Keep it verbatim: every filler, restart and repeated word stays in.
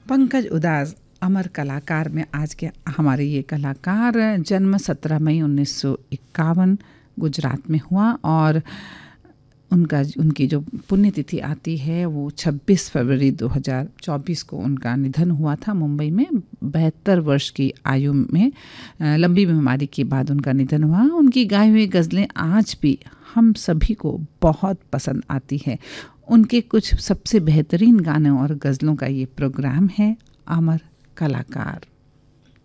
पंकज उदास अमर कलाकार में आज के हमारे ये कलाकार जन्म सत्रह मई उन्नीस सौ इक्यावन गुजरात में हुआ और उनका उनकी जो पुण्यतिथि आती है वो छब्बीस फरवरी दो हज़ार चौबीस को उनका निधन हुआ था मुंबई में। बहत्तर वर्ष की आयु में लंबी बीमारी के बाद उनका निधन हुआ। उनकी गाई हुई गज़लें आज भी हम सभी को बहुत पसंद आती है। उनके कुछ सबसे बेहतरीन गानों और गज़लों का ये प्रोग्राम है अमर कलाकार।